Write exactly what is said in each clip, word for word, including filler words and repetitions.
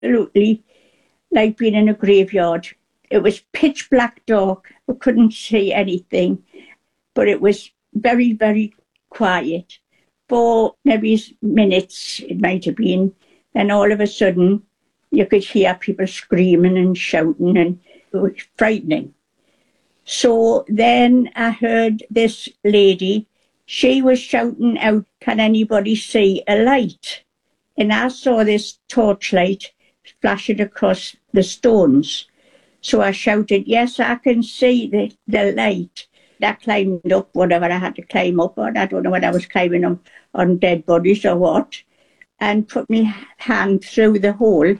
absolutely like being in a graveyard. It was pitch black dark. We couldn't see anything, but it was very, very quiet. For maybe minutes, it might have been. Then all of a sudden, you could hear people screaming and shouting, and it was frightening. So then I heard this lady, she was shouting out, "Can anybody see a light?" And I saw this torchlight flashing across the stones. So I shouted, "Yes, I can see the, the light." I climbed up whatever I had to climb up on. I don't know whether I was climbing on, on dead bodies or what. And put my hand through the hole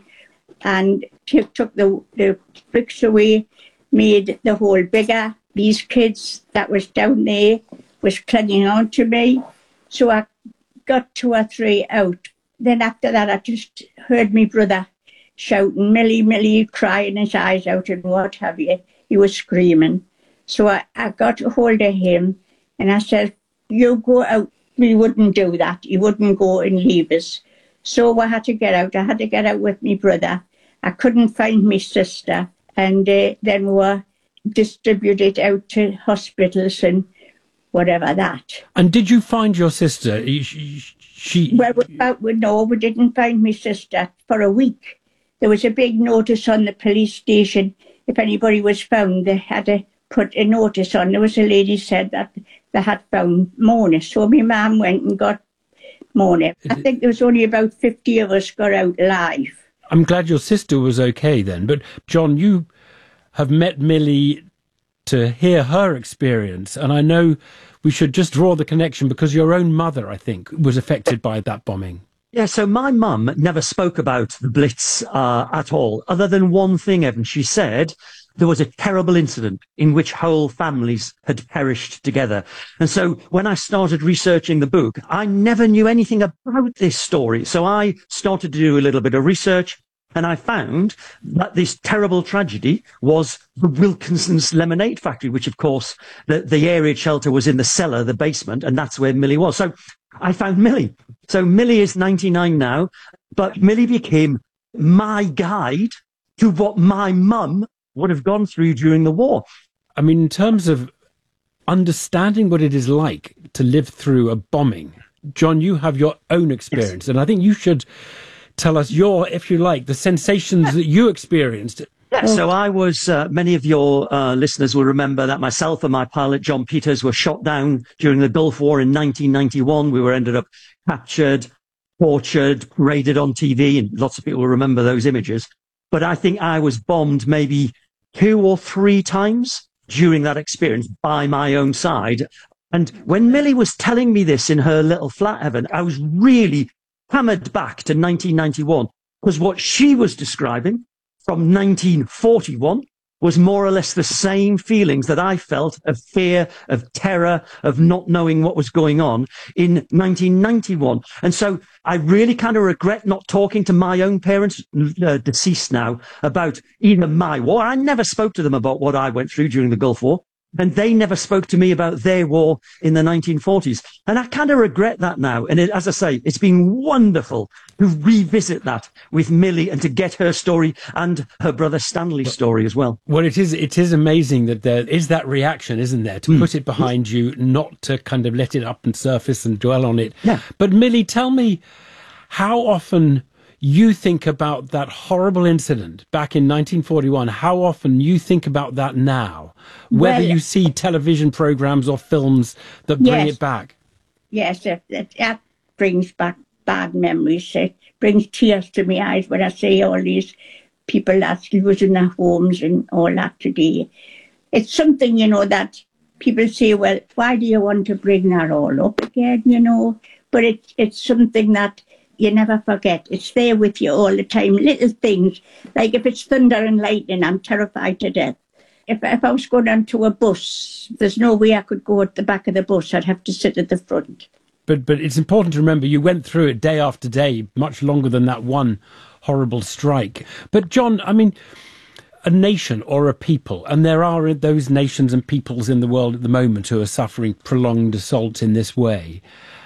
and t- took the, the bricks away, made the hole bigger. These kids that was down there was clinging on to me. So I got two or three out. Then after that, I just heard my brother shouting, "Millie, Millie," crying his eyes out and what have you. He was screaming. So I, I got a hold of him and I said, "You go out." We wouldn't do that. He wouldn't go and leave us. So I had to get out. I had to get out with my brother. I couldn't find my sister. And uh, then we were distributed out to hospitals and whatever that. And did you find your sister? She... she... Well, about, no, we didn't find my sister for a week. There was a big notice on the police station. If anybody was found, they had to put a notice on. There was a lady said that they had found Mona. So my mum went and got Mona. I think there was only about fifty of us got out alive. I'm glad your sister was okay then. But John, you have met Millie to hear her experience. And I know we should just draw the connection because your own mother, I think, was affected by that bombing. Yeah, so my mum never spoke about the Blitz uh, at all, other than one thing, Evan. She said there was a terrible incident in which whole families had perished together. And so when I started researching the book, I never knew anything about this story. So I started to do a little bit of research, and I found that this terrible tragedy was the Wilkinson's Lemonade Factory, which, of course, the, the air raid shelter was in the cellar, the basement, and that's where Millie was. So I found Millie. So Millie is ninety-nine now, but Millie became my guide to what my mum would have gone through during the war. I mean, in terms of understanding what it is like to live through a bombing, John, you have your own experience, yes. And I think you should tell us your, if you like, the sensations that you experienced. Yeah, so I was, uh, many of your uh, listeners will remember that myself and my pilot, John Peters, were shot down during the Gulf War in nineteen ninety-one. We were ended up captured, tortured, paraded on T V, and lots of people will remember those images. But I think I was bombed maybe two or three times during that experience by my own side. And when Millie was telling me this in her little flat, Evan, I was really hammered back to nineteen ninety-one, because what she was describing from nineteen forty-one was more or less the same feelings that I felt of fear, of terror, of not knowing what was going on in nineteen ninety-one. And so I really kind of regret not talking to my own parents, uh, deceased now, about either my war. I never spoke to them about what I went through during the Gulf War. And they never spoke to me about their war in the nineteen forties. And I kind of regret that now. And it, as I say, it's been wonderful to revisit that with Millie and to get her story and her brother Stanley's story as well. Well, it is it is amazing that there is that reaction, isn't there, to mm. put it behind you, not to kind of let it up and surface and dwell on it. Yeah. But Millie, tell me how often you think about that horrible incident back in nineteen forty-one, how often you think about that now, whether well, you see television programs or films that bring yes, it back. Yes, that, that brings back bad memories. It brings tears to my eyes when I see all these people that's losing their homes and all that today. It's something, you know, that people say, well, why do you want to bring that all up again, you know? But it, it's something that you never forget. It's there with you all the time. Little things, like if it's thunder and lightning, I'm terrified to death. If, if I was going onto a bus, there's no way I could go at the back of the bus. I'd have to sit at the front. But but it's important to remember you went through it day after day, much longer than that one horrible strike. But John, I mean, a nation or a people, and there are those nations and peoples in the world at the moment who are suffering prolonged assault in this way.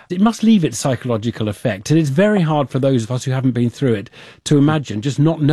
It must leave its psychological effect, and it's very hard for those of us who haven't been through it to imagine just not